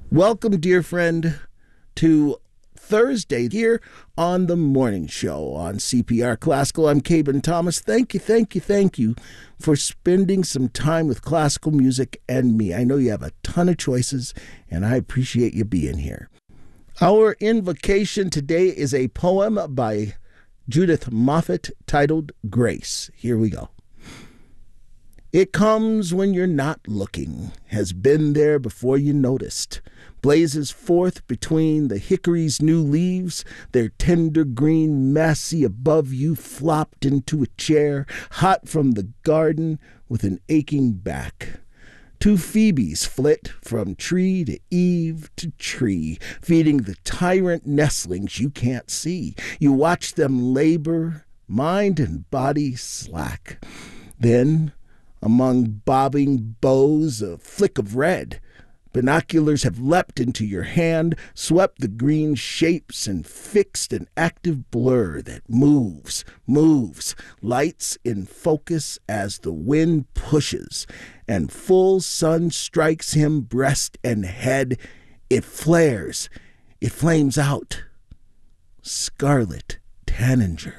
Welcome, dear friend, to Thursday here on the morning show on CPR Classical. I'm Caben Thomas. Thank you for spending some time with classical music and me. I know you have a ton of choices, and I appreciate you being here. Our invocation today is a poem by Judith Moffett titled Grace. Here we go. It comes when you're not looking, has been there before you noticed, blazes forth between the hickory's new leaves, their tender green massy above you flopped into a chair, hot from the garden with an aching back. Two Phoebes flit from tree to eave to tree, feeding the tyrant nestlings you can't see. You watch them labor, mind and body slack. Then, among bobbing bows, a flick of red. Binoculars have leapt into your hand, swept the green shapes and fixed an active blur that moves, lights in focus as the wind pushes, and full sun strikes him breast and head. It flares, it flames out. Scarlet Tanager.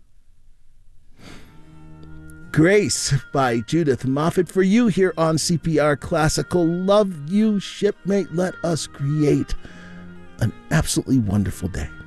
Grace by Judith Moffett for you here on CPR Classical. Love you, shipmate. Let us create an absolutely wonderful day.